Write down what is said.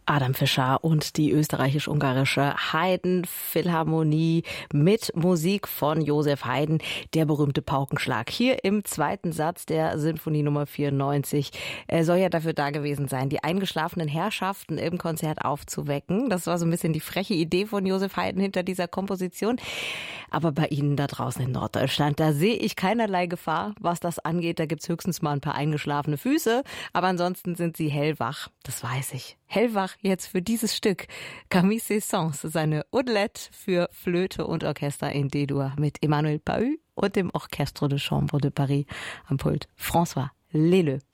Adam Fischer und die österreichisch-ungarische Haydn-Philharmonie mit Musik von Joseph Haydn, der berühmte Paukenschlag. Hier im zweiten Satz der Sinfonie Nummer 94. Er soll ja dafür da gewesen sein, die eingeschlafenen Herrschaften im Konzert aufzuwecken. Das war so ein bisschen die freche Idee von Joseph Haydn hinter dieser Komposition. Aber bei Ihnen da draußen in Norddeutschland, da sehe ich keinerlei Gefahr, was das angeht. Da gibt's höchstens mal ein paar eingeschlafene Füße. Aber ansonsten sind Sie hellwach. Das weiß ich. Hellwach jetzt für dieses Stück. Camille Saint-Saëns, seine Odelette für Flöte und Orchester in D-Dur mit Emmanuel Pahud und dem Orchestre de Chambre de Paris am Pult François Leleux.